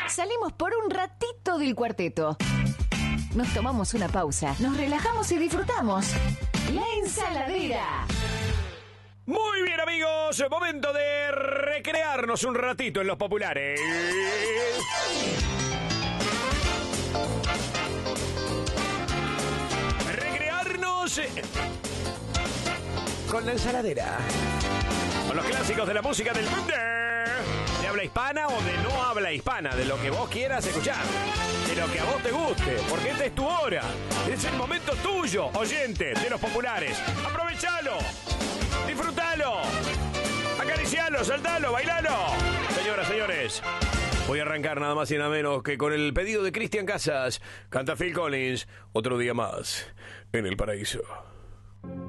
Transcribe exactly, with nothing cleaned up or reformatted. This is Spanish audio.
Salimos por un ratito del cuarteto. Nos tomamos una pausa, nos relajamos y disfrutamos. La ensaladera. Muy bien, amigos, momento de recrearnos un ratito en los populares. Recrearnos con la ensaladera. Con los clásicos de la música del mundo. De habla hispana o de no habla hispana. De lo que vos quieras escuchar. De lo que a vos te guste. Porque esta es tu hora. Es el momento tuyo, oyente de los populares. ¡Aprovechalo! ¡Disfrutalo! ¡Acaricialo! ¡Saltalo! ¡Bailalo! Señoras, señores, voy a arrancar nada más y nada menos que con el pedido de Cristian Casas. Canta Phil Collins. Otro día más en el paraíso.